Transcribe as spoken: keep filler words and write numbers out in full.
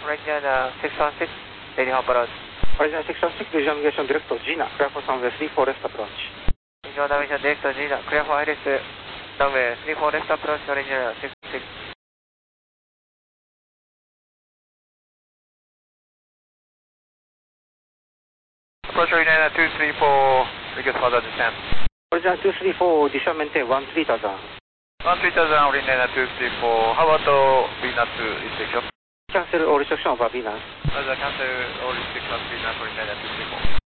Original six one six, Lady Hop approach. Original six one six, visual navigation direct to Gina, clear for runway three four left approach. Visual navigation direct to Gina, clear for Iris, runway three four left approach, Original six one six. Approach Original two three four, request further descent. Original two three four, descent maintain one three thousand. one three thousand, Original two three four, how about Venus restriction? Cancel all restriction over Venus. Cancel all restriction, Venus, Original two three four.